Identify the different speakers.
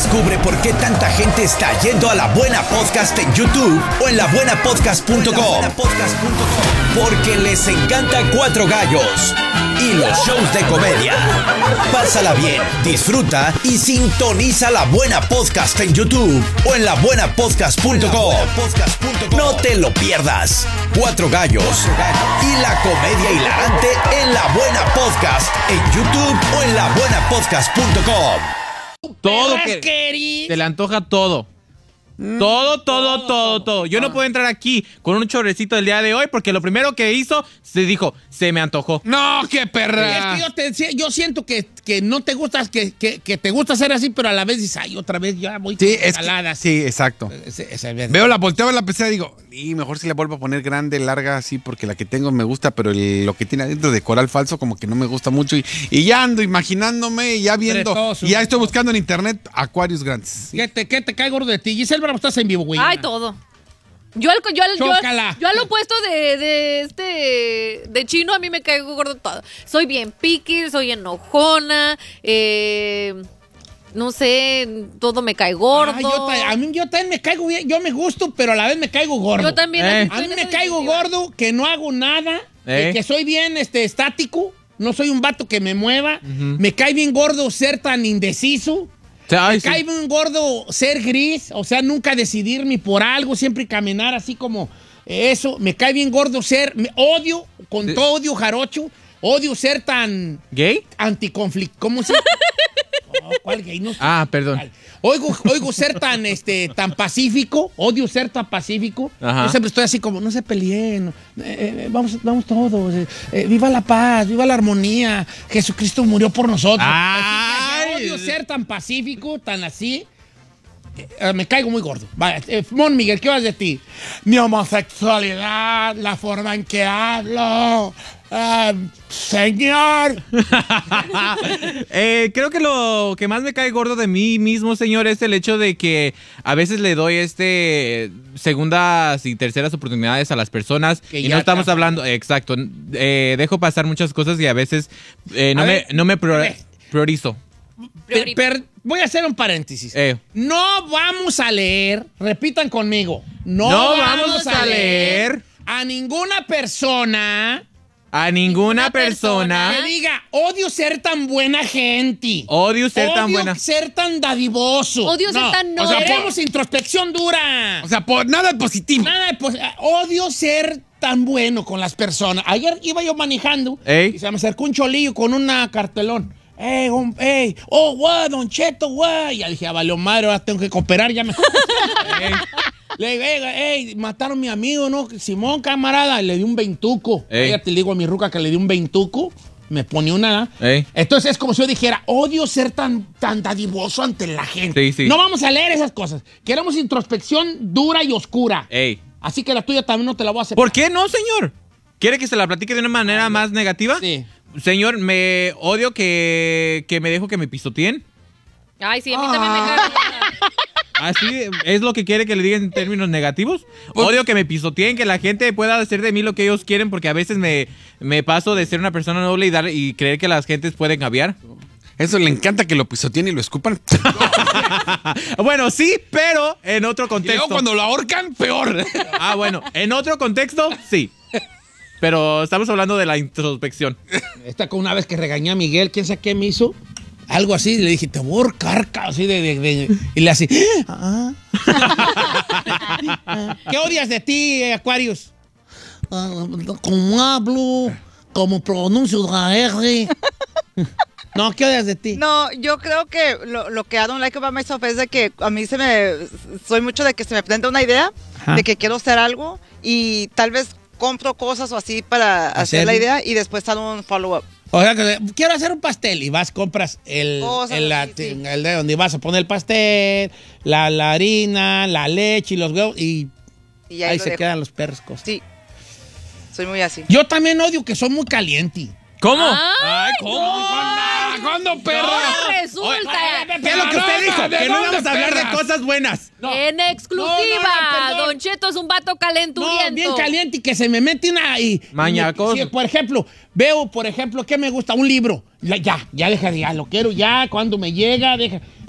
Speaker 1: Descubre por qué tanta gente está yendo a La Buena Podcast en YouTube o en labuenapodcast.com. Porque les encanta Cuatro Gallos y los shows de comedia. Pásala bien, disfruta y sintoniza La Buena Podcast en YouTube o en labuenapodcast.com. No te lo pierdas. Cuatro Gallos y la comedia hilarante en La Buena Podcast en YouTube o en labuenapodcast.com.
Speaker 2: Todo que se le antoja todo. Todo. Yo no puedo entrar aquí con un chorrecito del día de hoy porque lo primero que hizo, se dijo, se me antojó.
Speaker 3: No, qué perra.
Speaker 4: Es que yo siento que no te gusta, que te gusta ser así, pero a la vez dices, ay, otra vez ya voy con ensaladas.
Speaker 3: Sí, exacto. Volteo a la pecera y digo, y mejor si le vuelvo a poner grande, larga, así, porque la que tengo me gusta, pero lo que tiene adentro de coral falso como que no me gusta mucho. Y ya ando imaginándome, y ya viendo, y ya estoy buscando en internet acuarios grandes.
Speaker 4: ¿Qué te cae gordo de ti? Giselle Bravo, estás en vivo, güey.
Speaker 5: Ay, todo. Yo al opuesto de Chino, a mí me caigo gordo todo. Soy bien picky, soy enojona, no sé, todo me cae gordo.
Speaker 4: Yo también me caigo bien, yo me gusto, pero a la vez me caigo gordo.
Speaker 5: Yo también.
Speaker 4: A mí me caigo gordo, que no hago nada, que soy bien estático, no soy un vato que me mueva. Me cae bien gordo ser tan indeciso. Me cae bien gordo ser gris, o sea, nunca decidirme por algo, siempre caminar así como eso. Me cae bien gordo odio, con todo odio jarocho, odio ser tan...
Speaker 2: ¿Gay?
Speaker 4: Anticonflicto. ¿Cómo se...? ¿Cuál gay? No sé.
Speaker 2: Perdón.
Speaker 4: Oigo ser tan pacífico, odio ser tan pacífico.
Speaker 2: Ajá.
Speaker 4: Yo siempre estoy así como, no se peleen, vamos todos, viva la paz, viva la armonía, Jesucristo murió por nosotros. Odio ser tan pacífico, tan así. Me caigo muy gordo. Mon Miguel, ¿qué vas de ti? Mi homosexualidad, la forma en que hablo. Señor.
Speaker 2: Creo que lo que más me cae gordo de mí mismo, señor, es el hecho de que a veces le doy segundas y terceras oportunidades a las personas y no estamos hablando, exacto, dejo pasar muchas cosas y a veces no me priorizo.
Speaker 4: Voy a hacer un paréntesis. No vamos a leer, repitan conmigo, no vamos a leer a ninguna persona que diga, odio ser tan buena gente.
Speaker 2: Odio ser
Speaker 4: tan dadivoso.
Speaker 5: Odio ser tan
Speaker 4: O sea, queremos introspección dura.
Speaker 3: O sea, nada positivo.
Speaker 4: Odio ser tan bueno con las personas. Ayer iba yo manejando y se me acercó un cholillo con una cartelón. Güey, Don Cheto, güey. Ya dije, valió madre, ahora tengo que cooperar, ya me... Le digo, mataron a mi amigo, ¿no? Simón, camarada, le di un veintuco. Ya te digo a mi ruca que le di un veintuco. Me pone una... Entonces es como si yo dijera, odio ser tan dadivoso ante la gente. Sí. No vamos a leer esas cosas. Queremos introspección dura y oscura. Así que la tuya también no te la voy a hacer.
Speaker 2: ¿Por qué no, señor? ¿Quiere que se la platique de una manera más negativa?
Speaker 4: Sí.
Speaker 2: Señor, me odio que me dejo que me pisoteen.
Speaker 5: Ay, sí, a mí también me cae.
Speaker 2: ¿Así es lo que quiere que le digan en términos negativos? Odio que me pisoteen, que la gente pueda hacer de mí lo que ellos quieren, porque a veces me paso de ser una persona noble y creer que las gentes pueden cambiar.
Speaker 3: Eso le encanta que lo pisoteen y lo escupan.
Speaker 2: Bueno, sí, pero en otro contexto.
Speaker 3: Y luego cuando lo ahorcan, peor.
Speaker 2: Bueno, en otro contexto, sí. Pero estamos hablando de la introspección.
Speaker 4: Esta con una vez que regañé a Miguel, ¿quién sabe qué me hizo? Algo así, le dije, te voy a ahorcar, así y le así. ¿Qué odias de ti, Aquarius?
Speaker 6: Como hablo, como pronuncio la R.
Speaker 4: No, ¿qué odias de ti?
Speaker 7: No, yo creo que lo que I don't like about myself es de que a mí soy mucho de que se me presenta una idea, de que quiero hacer algo y tal vez compro cosas o así para hacer la idea y después hago un follow-up.
Speaker 4: O sea, que quiero hacer un pastel y compras el de donde vas a poner el pastel, la harina, la leche y los huevos y ahí se quedan los perros cosas.
Speaker 7: Sí, soy muy así.
Speaker 4: Yo también odio que soy muy caliente.
Speaker 2: ¿Cómo?
Speaker 5: Ay,
Speaker 4: ¿cómo? ¿Cuándo, perra?
Speaker 5: No, resulta.
Speaker 2: ¿Qué es lo que usted dijo? Que no vamos a hablar de cosas buenas.
Speaker 5: En exclusiva, Don Cheto es un vato calenturiento.
Speaker 4: No, bien caliente y que se me mete una...
Speaker 2: Mañacos.
Speaker 4: Si, por ejemplo, veo, ¿qué me gusta? Un libro. Ya deja, ya lo quiero, ya, cuando me llega, deja...